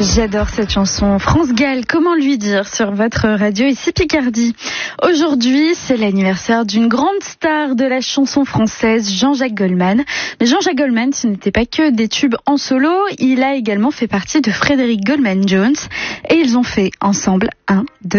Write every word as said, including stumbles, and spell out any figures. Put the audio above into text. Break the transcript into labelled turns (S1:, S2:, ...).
S1: J'adore cette chanson. France Gall, comment lui dire sur votre radio ici Picardie. Aujourd'hui, c'est l'anniversaire d'une grande star de la chanson française, Jean-Jacques Goldman. Mais Jean-Jacques Goldman, ce n'était pas que des tubes en solo, il a également fait partie de Frédéric Goldman Jones et ils ont fait ensemble un, deux,